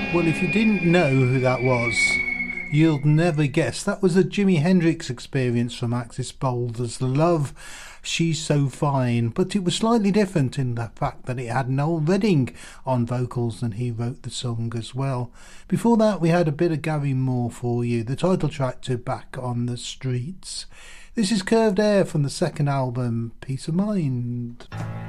Well, if you didn't know who that was, you'll never guess. That was a Jimi Hendrix Experience from Axis Boulder's Love, She's So Fine. But it was slightly different in the fact that it had Noel Redding on vocals and he wrote the song as well. Before that, we had a bit of Gary Moore for you, the title track to Back on the Streets. This is Curved Air from the second album, Peace of Mind.